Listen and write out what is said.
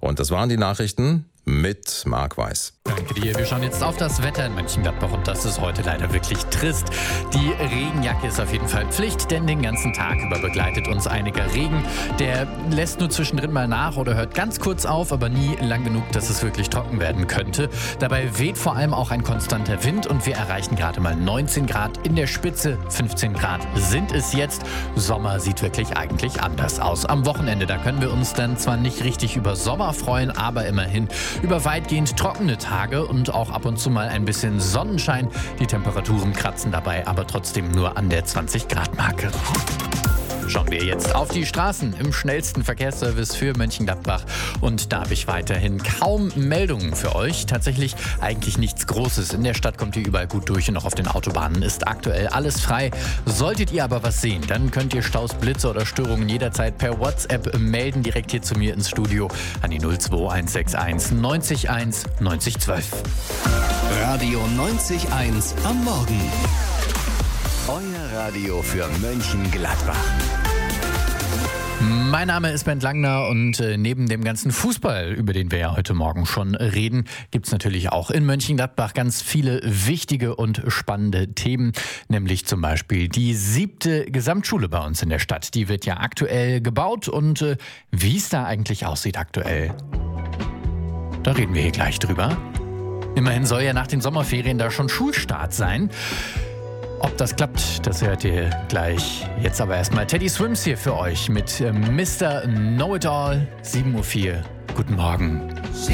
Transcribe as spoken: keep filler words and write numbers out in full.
Und das waren die Nachrichten mit Marc Weiß. Danke dir. Wir schauen jetzt auf das Wetter in Mönchengladbach und das ist heute leider wirklich trist. Die Regenjacke ist auf jeden Fall Pflicht, denn den ganzen Tag über begleitet uns einiger Regen. Der lässt nur zwischendrin mal nach oder hört ganz kurz auf, aber nie lang genug, dass es wirklich trocken werden könnte. Dabei weht vor allem auch ein konstanter Wind und wir erreichen gerade mal neunzehn Grad in der Spitze. fünfzehn Grad sind es jetzt. Sommer sieht wirklich eigentlich anders aus. Am Wochenende, da können wir uns dann zwar nicht richtig über Sommer freuen, aber immerhin über weitgehend trockene Tage und auch ab und zu mal ein bisschen Sonnenschein. Die Temperaturen kratzen dabei aber trotzdem nur an der zwanzig Grad Marke. Schauen wir jetzt auf die Straßen im schnellsten Verkehrsservice für Mönchengladbach. Und da habe ich weiterhin kaum Meldungen für euch. Tatsächlich eigentlich nichts Großes. In der Stadt kommt ihr überall gut durch und auch auf den Autobahnen ist aktuell alles frei. Solltet ihr aber was sehen, dann könnt ihr Staus, Blitze oder Störungen jederzeit per WhatsApp melden. Direkt hier zu mir ins Studio an die null zwei eins sechs eins neunzig eins neunzig zwölf. Radio neunzig eins am Morgen. Euer Radio für Mönchengladbach. Mein Name ist Bernd Langner und äh, neben dem ganzen Fußball, über den wir ja heute Morgen schon reden, gibt es natürlich auch in Mönchengladbach ganz viele wichtige und spannende Themen, nämlich zum Beispiel die siebte Gesamtschule bei uns in der Stadt. Die wird ja aktuell gebaut und äh, wie es da eigentlich aussieht aktuell, da reden wir hier gleich drüber. Immerhin soll ja nach den Sommerferien da schon Schulstart sein. Ob das klappt, das hört ihr gleich. Jetzt aber erstmal Teddy Swims hier für euch mit Mister Know-It-All, sieben Uhr vier. Guten Morgen.